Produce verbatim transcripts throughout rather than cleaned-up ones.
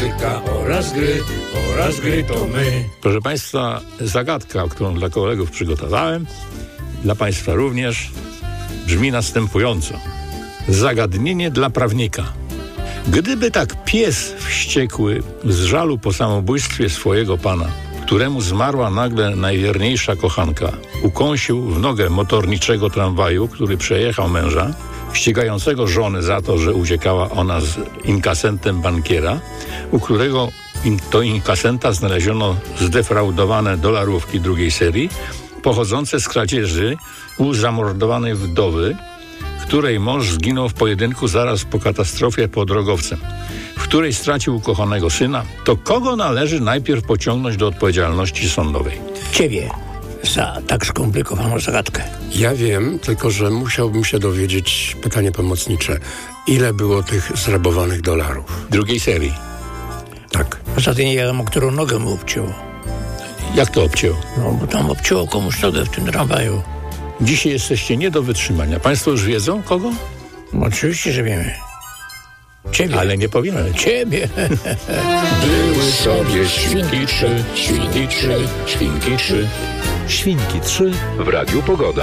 muzyka oraz gry, oraz gry to my. Proszę Państwa, zagadka, którą dla kolegów przygotowałem, dla Państwa również, brzmi następująco. Zagadnienie dla prawnika. Gdyby tak pies wściekły z żalu po samobójstwie swojego pana, któremu zmarła nagle najwierniejsza kochanka, ukąsił w nogę motorniczego tramwaju, który przejechał męża, ścigającego żonę za to, że uciekała ona z inkasentem bankiera, u którego in, to inkasenta znaleziono zdefraudowane dolarówki drugiej serii, pochodzące z kradzieży u zamordowanej wdowy, której mąż zginął w pojedynku zaraz po katastrofie pod Rogowcem, w której stracił ukochanego syna, to kogo należy najpierw pociągnąć do odpowiedzialności sądowej? Ciebie za tak skomplikowaną zagadkę. Ja wiem, tylko że musiałbym się dowiedzieć, pytanie pomocnicze, ile było tych zrabowanych dolarów? Drugiej serii. Tak. Poza tym nie wiadomo, którą nogę mu obcięło. Jak to obcięło? No, bo tam obcięło komuś nogę w tym tramwaju. Dzisiaj jesteście nie do wytrzymania. Państwo już wiedzą kogo? No, oczywiście, że wiemy. Ciebie. Ale nie powiemy. Ciebie. Były sobie świnki trzy, świnki trzy, świnki trzy. Świnki trzy w Radiu Pogoda.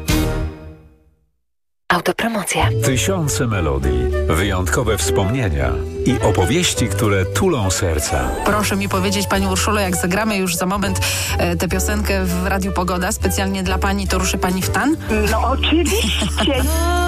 Autopromocja. Tysiące melodii, wyjątkowe wspomnienia i opowieści, które tulą serca. Proszę mi powiedzieć, Pani Urszulo, jak zagramy już za moment e, tę piosenkę w Radiu Pogoda, specjalnie dla Pani, to ruszy Pani w tan? No oczywiście.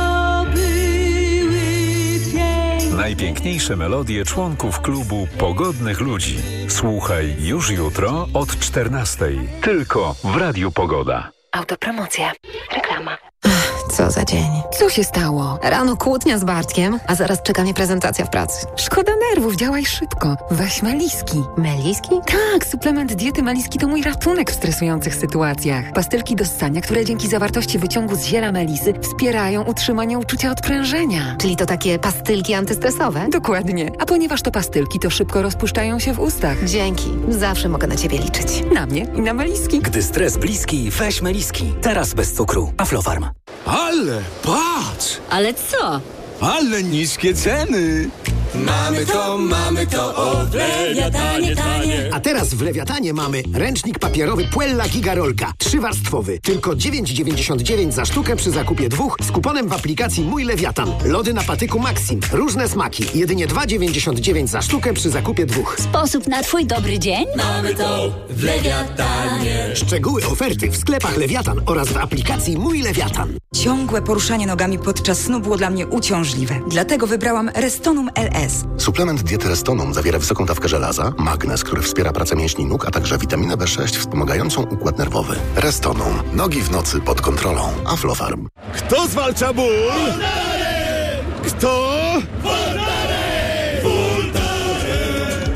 Najpiękniejsze melodie członków klubu Pogodnych Ludzi. Słuchaj już jutro od czternastej. Tylko w Radiu Pogoda. Autopromocja. Reklama. Co za dzień. Co się stało? Rano kłótnia z Bartkiem, a zaraz czeka mnie prezentacja w pracy. Szkoda nerwów, działaj szybko. Weź Meliski. Meliski? Tak, suplement diety Meliski to mój ratunek w stresujących sytuacjach. Pastylki do ssania, które dzięki zawartości wyciągu z ziela melisy wspierają utrzymanie uczucia odprężenia. Czyli to takie pastylki antystresowe? Dokładnie. A ponieważ to pastylki, to szybko rozpuszczają się w ustach. Dzięki. Zawsze mogę na ciebie liczyć. Na mnie i na Meliski. Gdy stres bliski, weź Meliski. Teraz bez cukru. Aflofarm. Ale patrz! Ale co? Ale niskie ceny! Mamy to, mamy to, o w Lewiatanie tanie. A teraz w Lewiatanie mamy ręcznik papierowy Puella Gigarolka, trzywarstwowy. Tylko dziewięć dziewięćdziesiąt dziewięć za sztukę przy zakupie dwóch z kuponem w aplikacji Mój Lewiatan. Lody na patyku Maxim. Różne smaki. Jedynie dwa dziewięćdziesiąt dziewięć za sztukę przy zakupie dwóch. Sposób na twój dobry dzień? Mamy to w Lewiatanie. Szczegóły oferty w sklepach Lewiatan oraz w aplikacji Mój Lewiatan. Ciągłe poruszanie nogami podczas snu było dla mnie uciążliwe. Dlatego wybrałam Restonum L S. Suplement diety Restonum zawiera wysoką dawkę żelaza, magnez, który wspiera pracę mięśni nóg, a także witaminę B sześć wspomagającą układ nerwowy. Restonum. Nogi w nocy pod kontrolą. Aflofarm. Kto zwalcza ból? Voltaren! Kto? Voltaren! Voltaren!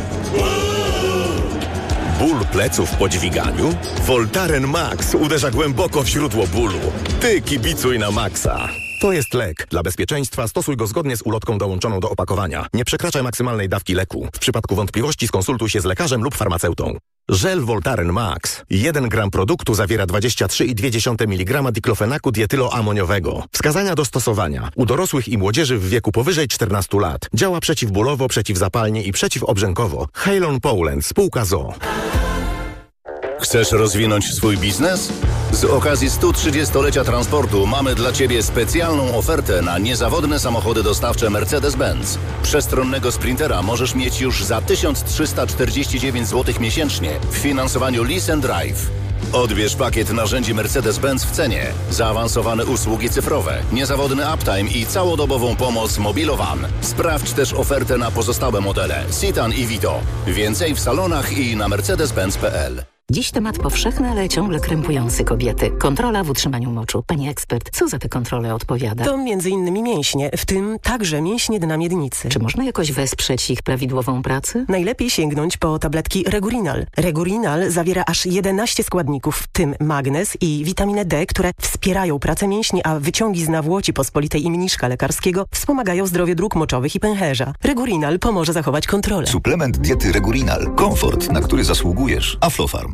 Ból pleców po dźwiganiu? Voltaren Max uderza głęboko w źródło bólu. Ty kibicuj na maksa. To jest lek. Dla bezpieczeństwa stosuj go zgodnie z ulotką dołączoną do opakowania. Nie przekraczaj maksymalnej dawki leku. W przypadku wątpliwości skonsultuj się z lekarzem lub farmaceutą. Żel Voltaren Max. jeden gram produktu zawiera dwadzieścia trzy i dwie dziesiąte miligrama diklofenaku dietyloamoniowego. Wskazania do stosowania. U dorosłych i młodzieży w wieku powyżej czternastu lat. Działa przeciwbólowo, przeciwzapalnie i przeciwobrzękowo. Halon Poland. Spółka z o o. Chcesz rozwinąć swój biznes? Z okazji stu trzydziestolecia transportu mamy dla Ciebie specjalną ofertę na niezawodne samochody dostawcze Mercedes-Benz. Przestronnego Sprintera możesz mieć już za tysiąc trzysta czterdzieści dziewięć złotych miesięcznie w finansowaniu Lease and Drive. Odbierz pakiet narzędzi Mercedes-Benz w cenie, zaawansowane usługi cyfrowe, niezawodny uptime i całodobową pomoc Mobilowan. Sprawdź też ofertę na pozostałe modele Citan i Vito. Więcej w salonach i na mercedes benz kropka p l. Dziś temat powszechny, ale ciągle krępujący kobiety. Kontrola w utrzymaniu moczu. Pani ekspert, co za te kontrole odpowiada? To między innymi mięśnie, w tym także mięśnie dna miednicy. Czy można jakoś wesprzeć ich prawidłową pracę? Najlepiej sięgnąć po tabletki Regurinal. Regurinal zawiera aż jedenaście składników, w tym magnez i witaminę D, które wspierają pracę mięśni, a wyciągi z nawłoci pospolitej i mniszka lekarskiego wspomagają zdrowie dróg moczowych i pęcherza. Regurinal pomoże zachować kontrolę. Suplement diety Regurinal. Komfort, na który zasługujesz. Aflofarm.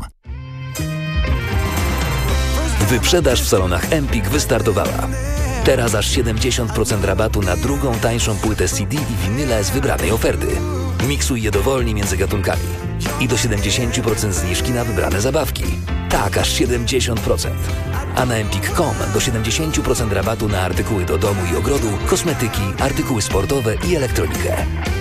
Wyprzedaż w salonach Empik wystartowała. Teraz aż siedemdziesiąt procent rabatu na drugą tańszą płytę C D i winyle z wybranej oferty. Miksuj je dowolnie między gatunkami. I do siedemdziesiąt procent zniżki na wybrane zabawki. Tak, aż siedemdziesiąt procent. A na empik kropka com do siedemdziesiąt procent rabatu na artykuły do domu i ogrodu, kosmetyki, artykuły sportowe i elektronikę.